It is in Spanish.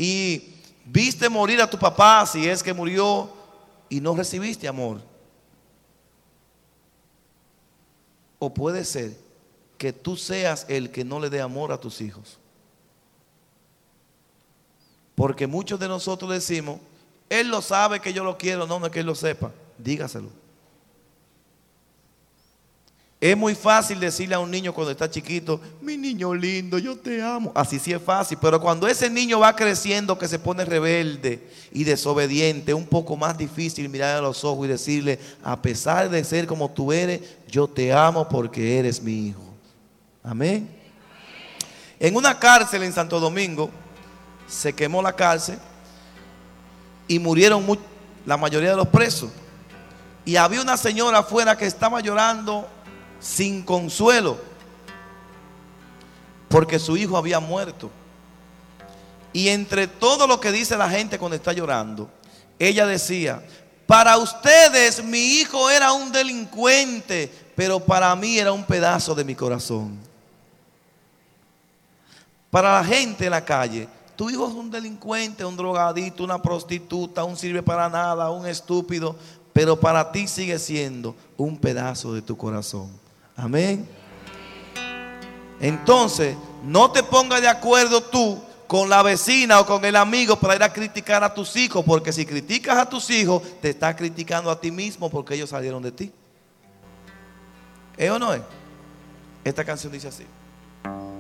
y viste morir a tu papá, si es que murió, y no recibiste amor. O puede ser que tú seas el que no le dé amor a tus hijos. Porque muchos de nosotros decimos, él lo sabe que yo lo quiero. No, no es que él lo sepa, dígaselo. Es muy fácil decirle a un niño cuando está chiquito, mi niño lindo, yo te amo. Así sí es fácil, pero cuando ese niño va creciendo, que se pone rebelde y desobediente, es un poco más difícil mirar a los ojos y decirle, a pesar de ser como tú eres, yo te amo porque eres mi hijo. Amén. En una cárcel en Santo Domingo, se quemó la cárcel y murieron la mayoría de los presos. Y había una señora afuera que estaba llorando sin consuelo porque su hijo había muerto. Y entre todo lo que dice la gente cuando está llorando, ella decía, para ustedes mi hijo era un delincuente, pero para mí era un pedazo de mi corazón. Para la gente en la calle, tu hijo es un delincuente, un drogadito, una prostituta, un sirve para nada, un estúpido, pero para ti sigue siendo un pedazo de tu corazón. Amén. Entonces, no te pongas de acuerdo tú con la vecina o con el amigo para ir a criticar a tus hijos, porque si criticas a tus hijos, te estás criticando a ti mismo porque ellos salieron de ti. ¿Es o no es? Esta canción dice así.